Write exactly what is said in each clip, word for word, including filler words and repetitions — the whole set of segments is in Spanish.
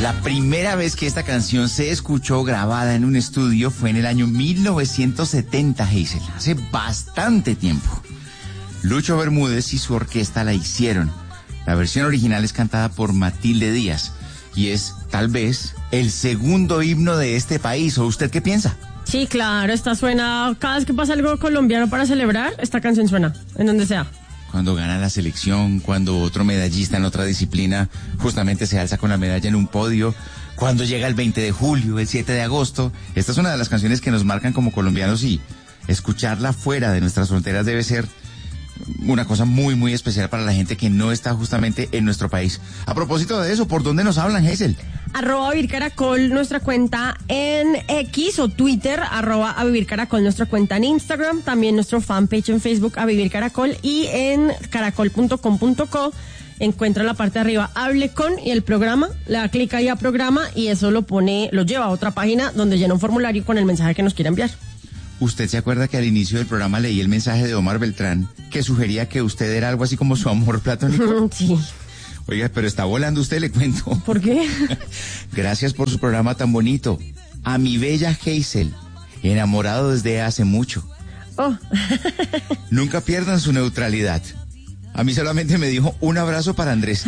La primera vez que esta canción se escuchó grabada en un estudio fue en el año mil novecientos setenta, Hazel, hace bastante tiempo. Lucho Bermúdez y su orquesta la hicieron. La versión original es cantada por Matilde Díaz y es, tal vez, el segundo himno de este país. ¿O usted qué piensa? Sí, claro, esta suena, cada vez que pasa algo colombiano para celebrar, esta canción suena, en donde sea. Cuando gana la selección, cuando otro medallista en otra disciplina justamente se alza con la medalla en un podio, cuando llega el veinte de julio, el siete de agosto. Esta es una de las canciones que nos marcan como colombianos y escucharla fuera de nuestras fronteras debe ser una cosa muy, muy especial para la gente que no está justamente en nuestro país. A propósito de eso, ¿por dónde nos hablan, Hazel? Arroba Vivir Caracol, nuestra cuenta en X o Twitter, arroba a Vivir Caracol, nuestra cuenta en Instagram, también nuestro fanpage en Facebook, a Vivir Caracol, y en caracol punto com punto co encuentra en la parte de arriba Hable Con y el programa, le da clic ahí a programa y eso lo pone, lo lleva a otra página donde llena un formulario con el mensaje que nos quiera enviar. ¿Usted se acuerda que al inicio del programa leí el mensaje de Omar Beltrán que sugería que usted era algo así como su amor platónico? Sí. Oiga, pero está volando usted, le cuento. ¿Por qué? Gracias por su programa tan bonito. A mi bella Hazel, enamorado desde hace mucho. Oh. Nunca pierdan su neutralidad. A mí solamente me dijo un abrazo para Andrés.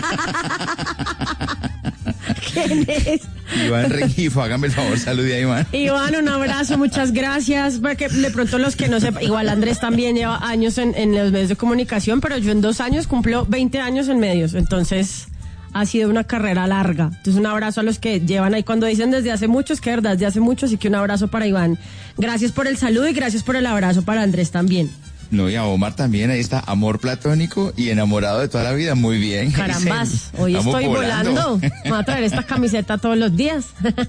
¿Quién es? Iván Rengifo, hágame el favor, salude a Iván. Iván, un abrazo, muchas gracias. Porque de pronto los que no sepan, igual Andrés también lleva años en, en los medios de comunicación, pero yo en dos años cumplo veinte años en medios, entonces ha sido una carrera larga. Entonces un abrazo a los que llevan ahí, cuando dicen desde hace mucho, es que verdad, desde hace mucho, así que un abrazo para Iván. Gracias por el saludo y gracias por el abrazo para Andrés también. No, y a Omar también, ahí está, amor platónico y enamorado de toda la vida, muy bien. Carambas, hoy Estamos estoy volando. volando. Me voy a traer esta camiseta todos los días.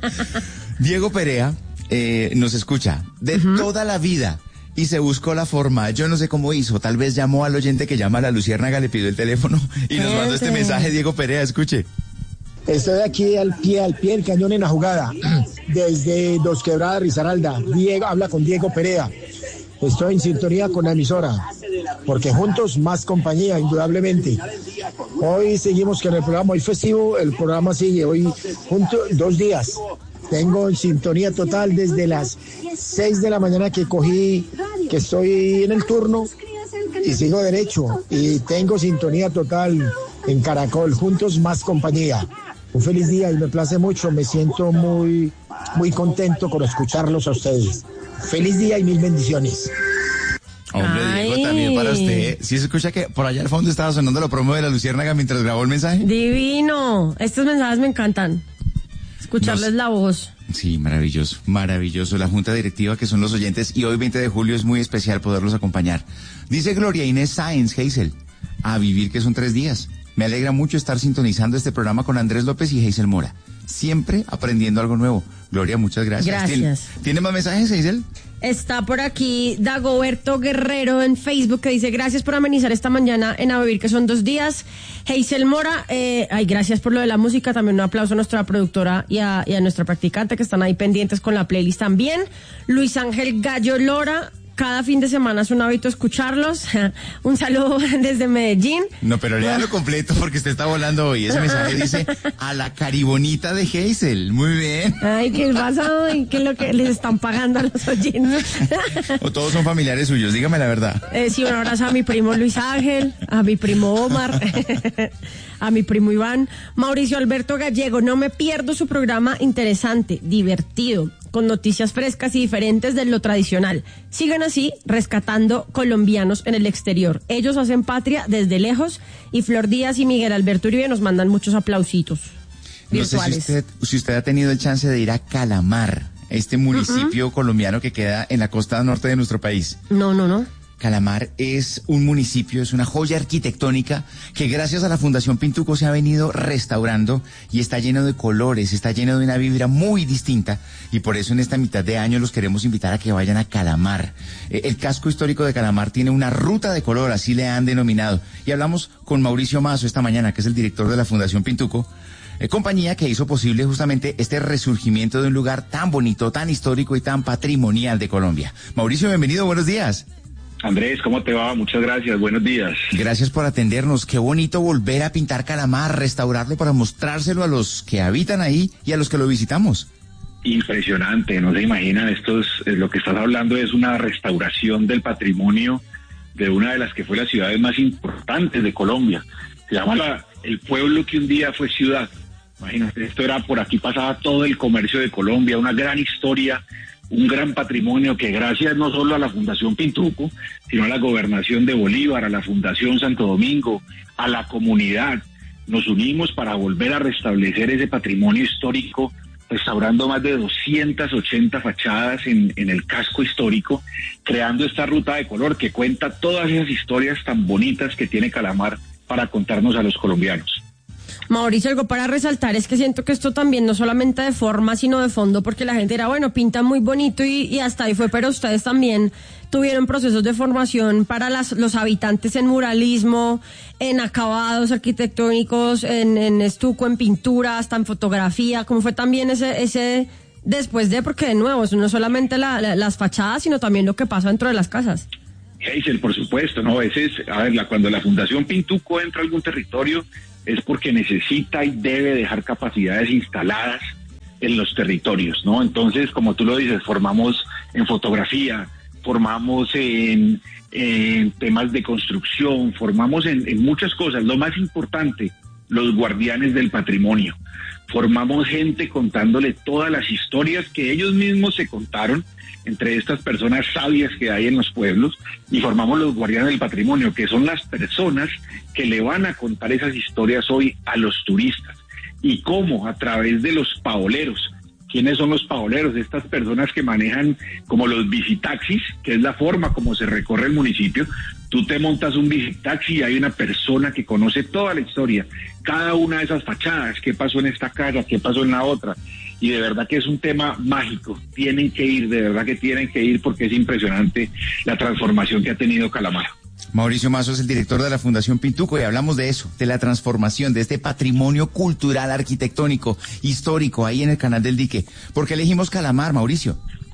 Diego Perea eh, nos escucha de uh-huh. toda la vida y se buscó la forma, yo no sé cómo hizo, tal vez llamó al oyente que llama a la Luciérnaga, le pidió el teléfono y nos mandó este mensaje. Diego Perea, escuche. Estoy aquí al pie, al pie del cañón en la jugada, desde Dos Quebradas, Risaralda. Diego, habla con Diego Perea. Estoy en sintonía con la emisora, porque juntos más compañía, indudablemente. Hoy seguimos con el programa, hoy festivo, el programa sigue, hoy juntos dos días. Tengo en sintonía total desde las seis de la mañana que cogí, que estoy en el turno, y sigo derecho, y tengo sintonía total en Caracol, juntos más compañía. Un feliz día y me place mucho, me siento muy, muy contento con escucharlos a ustedes. Feliz día y mil bendiciones. Hombre, Ay. Diego, también para usted. ¿Sí se escucha que por allá al fondo estaba sonando la promo de la Luciérnaga mientras grabó el mensaje? Divino. Estos mensajes me encantan. Escucharles Nos... la voz. Sí, maravilloso, maravilloso. La junta directiva que son los oyentes y hoy veinte de julio es muy especial poderlos acompañar. Dice Gloria Inés Sáenz, Hazel, a vivir que son tres días. Me alegra mucho estar sintonizando este programa con Andrés López y Hazel Mora. Siempre aprendiendo algo nuevo. Gloria, muchas gracias. Gracias. ¿Tiene, ¿tiene más mensajes, Hazel? Está por aquí Dagoberto Guerrero en Facebook que dice gracias por amenizar esta mañana en A Vivir que son dos días. Hazel Mora, eh, ay, gracias por lo de la música. También un aplauso a nuestra productora y a, y a nuestra practicante que están ahí pendientes con la playlist también. Luis Ángel Gallo Lora. Cada fin de semana es un hábito escucharlos. Un saludo desde Medellín. No, pero léalo completo porque usted está volando hoy. Ese mensaje dice a la caribonita de Hazel. Muy bien. Ay, ¿qué pasa hoy? ¿Qué es lo que les están pagando a los oyentes? O todos son familiares suyos, dígame la verdad. Eh, sí, un abrazo a mi primo Luis Ángel, a mi primo Omar, a mi primo Iván. Mauricio Alberto Gallego, no me pierdo su programa interesante, divertido, con noticias frescas y diferentes de lo tradicional. Sigan así, rescatando colombianos en el exterior. Ellos hacen patria desde lejos y Flor Díaz y Miguel Alberto Uribe nos mandan muchos aplausitos virtuales. No sé si usted, si usted ha tenido el chance de ir a Calamar, este municipio uh-huh. colombiano que queda en la costa norte de nuestro país. No, no, no. Calamar es un municipio, es una joya arquitectónica que gracias a la Fundación Pintuco se ha venido restaurando y está lleno de colores, está lleno de una vibra muy distinta y por eso en esta mitad de año los queremos invitar a que vayan a Calamar. Eh, el casco histórico de Calamar tiene una ruta de color, así le han denominado. Y hablamos con Mauricio Mazo esta mañana, que es el director de la Fundación Pintuco, eh, compañía que hizo posible justamente este resurgimiento de un lugar tan bonito, tan histórico y tan patrimonial de Colombia. Mauricio, bienvenido, buenos días. Andrés, ¿cómo te va? Muchas gracias, buenos días. Gracias por atendernos. Qué bonito volver a pintar Calamar, restaurarlo para mostrárselo a los que habitan ahí y a los que lo visitamos. Impresionante, no se imaginan, esto es, lo que estás hablando es una restauración del patrimonio de una de las que fue las ciudades más importantes de Colombia. Se llama la, el pueblo que un día fue ciudad. Imagínate, esto era, por aquí pasaba todo el comercio de Colombia, una gran historia, un gran patrimonio que gracias no solo a la Fundación Pintuco, sino a la Gobernación de Bolívar, a la Fundación Santo Domingo, a la comunidad, nos unimos para volver a restablecer ese patrimonio histórico, restaurando más de doscientas ochenta fachadas en, en el casco histórico, creando esta ruta de color que cuenta todas esas historias tan bonitas que tiene Calamar para contarnos a los colombianos. Mauricio, algo para resaltar es que siento que esto también no solamente de forma, sino de fondo, porque la gente era, bueno, pinta muy bonito y, y hasta ahí fue, pero ustedes también tuvieron procesos de formación para las, los habitantes en muralismo, en acabados arquitectónicos, en, en estuco, en pintura, hasta en fotografía. ¿Cómo fue también ese, ese después de? Porque de nuevo, no solamente la, la, las fachadas, sino también lo que pasa dentro de las casas. Hazel, por supuesto, ¿no? Ese es, a ver, la, cuando la Fundación Pintuco entra a algún territorio, es porque necesita y debe dejar capacidades instaladas en los territorios, ¿no? Entonces, como tú lo dices, formamos en fotografía, formamos en, en temas de construcción, formamos en, en muchas cosas. Lo más importante, los guardianes del patrimonio. Formamos gente contándole todas las historias que ellos mismos se contaron entre estas personas sabias que hay en los pueblos, y formamos los guardianes del patrimonio, que son las personas que le van a contar esas historias hoy a los turistas. ¿Y cómo? A través de los paoleros. ¿Quiénes son los paoleros? Estas personas que manejan como los visitaxis, que es la forma como se recorre el municipio. Tú te montas un visitaxi y hay una persona que conoce toda la historia, cada una de esas fachadas, qué pasó en esta casa, qué pasó en la otra. Y de verdad que es un tema mágico. Tienen que ir, de verdad que tienen que ir, porque es impresionante la transformación que ha tenido Calamar. Mauricio Mazo es el director de la Fundación Pintuco y hablamos de eso, de la transformación de este patrimonio cultural, arquitectónico, histórico, ahí en el Canal del Dique. ¿Por qué elegimos Calamar, Mauricio?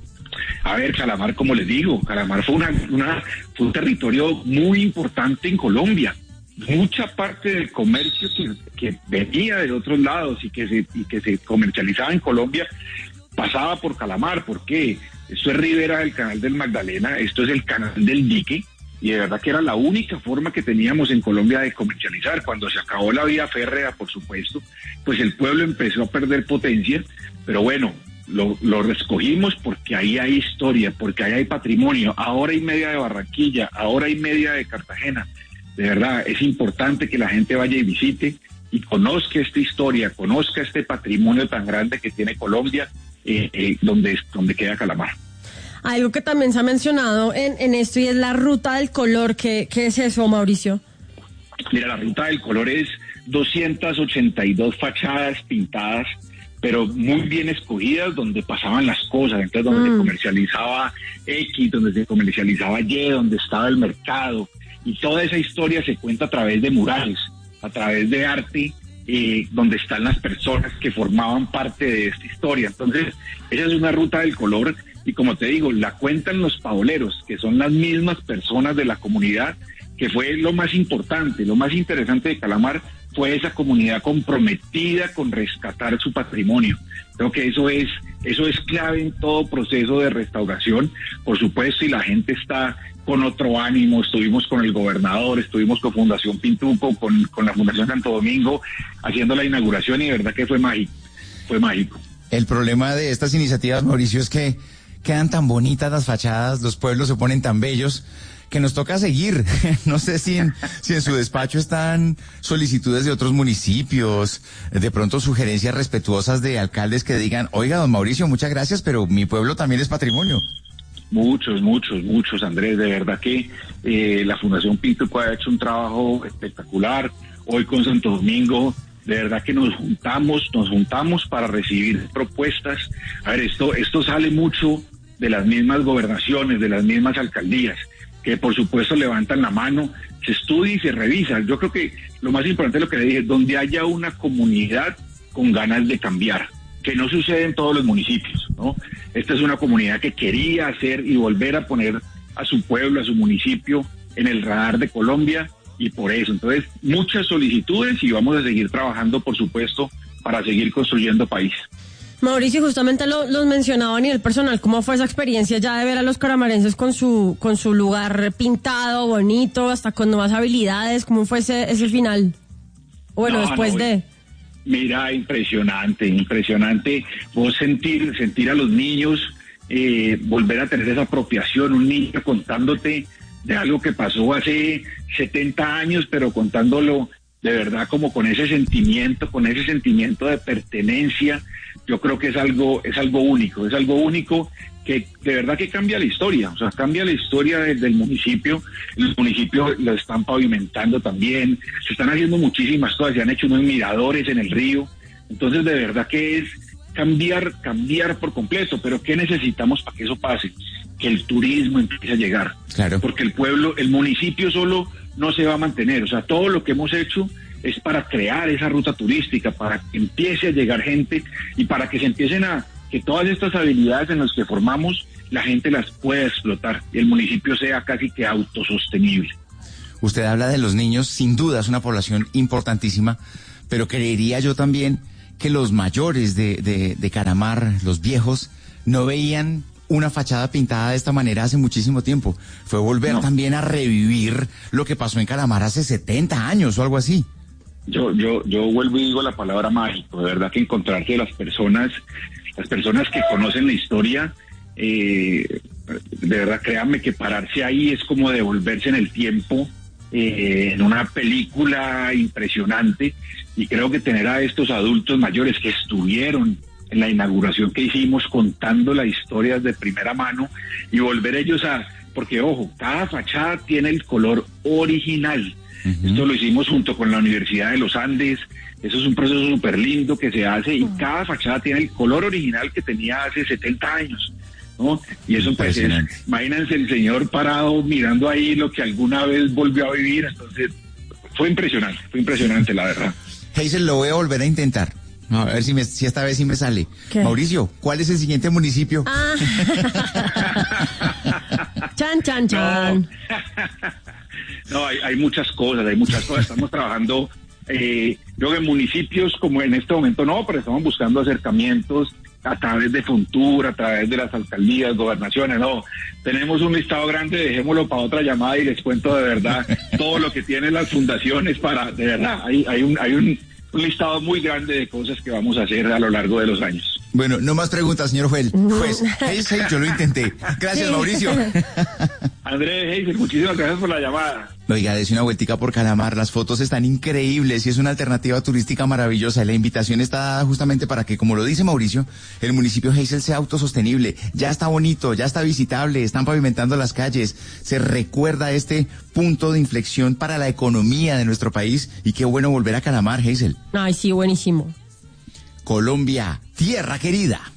A ver, Calamar, como les digo, Calamar fue, una, una, fue un territorio muy importante en Colombia. Mucha parte del comercio que, que venía de otros lados y que se y que se comercializaba en Colombia pasaba por Calamar. ¿Por qué? Esto es ribera del Canal del Magdalena, esto es el Canal del Dique, y de verdad que era la única forma que teníamos en Colombia de comercializar. Cuando se acabó la vía férrea, por supuesto, pues el pueblo empezó a perder potencia, pero bueno, lo, lo escogimos porque ahí hay historia, porque ahí hay patrimonio, a hora y media de Barranquilla, a hora y media de Cartagena. De verdad, es importante que la gente vaya y visite y conozca esta historia, conozca este patrimonio tan grande que tiene Colombia, eh, eh, donde, donde queda Calamar. Algo que también se ha mencionado en, en esto y es la ruta del color. ¿Qué, qué es eso, Mauricio? Mira, la ruta del color es doscientas ochenta y dos fachadas pintadas, pero muy bien escogidas, donde pasaban las cosas. Entonces, donde mm. se comercializaba X, donde se comercializaba Y, donde estaba el mercado. Y toda esa historia se cuenta a través de murales, a través de arte, eh, donde están las personas que formaban parte de esta historia. Entonces, esa es una ruta del color, y como te digo, la cuentan los paoleros, que son las mismas personas de la comunidad, que fue lo más importante, lo más interesante de Calamar, fue esa comunidad comprometida con rescatar su patrimonio. Creo que eso es, eso es clave en todo proceso de restauración, por supuesto, y la gente está con otro ánimo. Estuvimos con el gobernador, estuvimos con Fundación Pintuco, con, con la Fundación Santo Domingo, haciendo la inauguración, y de verdad que fue mágico, fue mágico. El problema de estas iniciativas, Mauricio, es que quedan tan bonitas las fachadas, los pueblos se ponen tan bellos, que nos toca seguir. No sé si en, si en su despacho están solicitudes de otros municipios, de pronto sugerencias respetuosas de alcaldes que digan, oiga, don Mauricio, muchas gracias, pero mi pueblo también es patrimonio. Muchos, muchos, muchos, Andrés. De verdad que eh, la Fundación Pintuco ha hecho un trabajo espectacular. Hoy con Santo Domingo, de verdad que nos juntamos, nos juntamos para recibir propuestas. A ver, esto, esto sale mucho de las mismas gobernaciones, de las mismas alcaldías, que por supuesto levantan la mano, se estudia y se revisa. Yo creo que lo más importante es lo que le dije, donde haya una comunidad con ganas de cambiar, que no sucede en todos los municipios, ¿no? Esta es una comunidad que quería hacer y volver a poner a su pueblo, a su municipio en el radar de Colombia, y por eso, entonces, muchas solicitudes y vamos a seguir trabajando, por supuesto, para seguir construyendo país. Mauricio, justamente lo, los mencionaba a nivel personal, ¿cómo fue esa experiencia ya de ver a los caramarenses con su con su lugar pintado, bonito, hasta con nuevas habilidades? ¿Cómo fue ese, ese final? Bueno, no, después no, de... Mira, impresionante, impresionante. Vos sentir, sentir a los niños, eh, volver a tener esa apropiación, un niño contándote de algo que pasó hace setenta años, pero contándolo de verdad como con ese sentimiento, con ese sentimiento de pertenencia. Yo creo que es algo, es algo único, es algo único que de verdad que cambia la historia, o sea, cambia la historia de, del municipio. Los municipios lo están pavimentando también, se están haciendo muchísimas cosas, se han hecho unos miradores en el río, entonces de verdad que es cambiar, cambiar por completo. Pero ¿qué necesitamos para que eso pase? Que el turismo empiece a llegar, claro, porque el pueblo, el municipio solo no se va a mantener, o sea, todo lo que hemos hecho es para crear esa ruta turística, para que empiece a llegar gente y para que se empiecen a, que todas estas habilidades en las que formamos, la gente las pueda explotar y el municipio sea casi que autosostenible. Usted habla de los niños, sin duda es una población importantísima, pero creería yo también que los mayores de, de, de Caramar, los viejos, no veían una fachada pintada de esta manera hace muchísimo tiempo. Fue volver no. también a revivir lo que pasó en Caramar hace setenta años o algo así. Yo, yo, yo vuelvo y digo la palabra mágico, de verdad que encontrarse de las personas, las personas que conocen la historia, eh, de verdad créanme que pararse ahí es como devolverse en el tiempo, eh, en una película impresionante, y creo que tener a estos adultos mayores que estuvieron en la inauguración que hicimos contando la historia de primera mano y volver ellos a, porque ojo, cada fachada tiene el color original. Uh-huh. Esto lo hicimos junto con la Universidad de los Andes. Eso es un proceso súper lindo que se hace y uh-huh. cada fachada tiene el color original que tenía hace setenta años, ¿no? Y eso pues es, imagínense el señor parado mirando ahí lo que alguna vez volvió a vivir. Entonces fue impresionante, fue impresionante la verdad. Hazel, lo voy a volver a intentar. A ver si, me, si esta vez sí me sale. ¿Qué? Mauricio, ¿cuál es el siguiente municipio? Ah. Chan, chan, chan. No, no hay, hay muchas cosas, hay muchas cosas. Estamos trabajando, eh, yo en municipios como en este momento no, pero estamos buscando acercamientos a través de Fontur, a través de las alcaldías, gobernaciones, no. Tenemos un listado grande, dejémoslo para otra llamada y les cuento de verdad todo lo que tienen las fundaciones para, de verdad, hay, hay un, hay un un listado muy grande de cosas que vamos a hacer a lo largo de los años. Bueno, no más preguntas, señor juez. Juez, hey, hey, yo lo intenté. Gracias, sí. Mauricio. Andrés, hey, muchísimas gracias por la llamada. Oiga, des una vueltica por Calamar, las fotos están increíbles y es una alternativa turística maravillosa. La invitación está dada justamente para que, como lo dice Mauricio, el municipio Hazel sea autosostenible. Ya está bonito, ya está visitable, están pavimentando las calles, se recuerda este punto de inflexión para la economía de nuestro país y qué bueno volver a Calamar, Hazel. Ay, sí, buenísimo. Colombia, tierra querida.